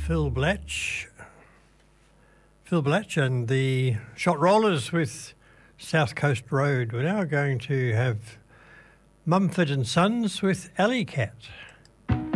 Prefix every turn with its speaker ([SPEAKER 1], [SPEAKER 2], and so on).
[SPEAKER 1] Phil Blatch. Phil Blatch and the Shot Rollers with South Coast Road. We're now going to have Mumford and Sons with Alley Cat.